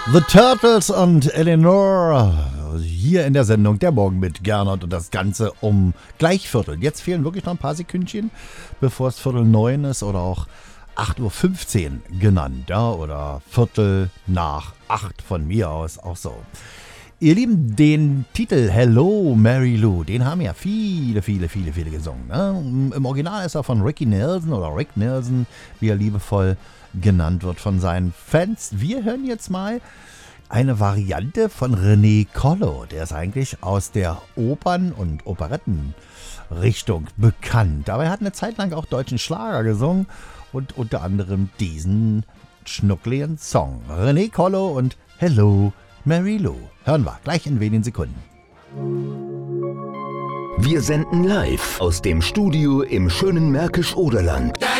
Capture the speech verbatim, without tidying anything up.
The Turtles und Eleanor hier in der Sendung Der Morgen mit Gernot und das Ganze um gleich Viertel. Jetzt fehlen wirklich noch ein paar Sekündchen, bevor es Viertel neun ist oder auch acht Uhr fünfzehn genannt, ja, oder Viertel nach acht von mir aus, auch so. Ihr Lieben, den Titel Hello Mary Lou, den haben ja viele, viele, viele, viele gesungen. Ne? Im Original ist er von Ricky Nelson oder Rick Nelson, wie er liebevoll genannt wird von seinen Fans. Wir hören jetzt mal eine Variante von René Collo. Der ist eigentlich aus der Opern- und Operettenrichtung bekannt. Aber er hat eine Zeit lang auch deutschen Schlager gesungen und unter anderem diesen schnuckligen Song. René Collo und Hello Mary Lou. Hören wir gleich in wenigen Sekunden. Wir senden live aus dem Studio im schönen Märkisch-Oderland.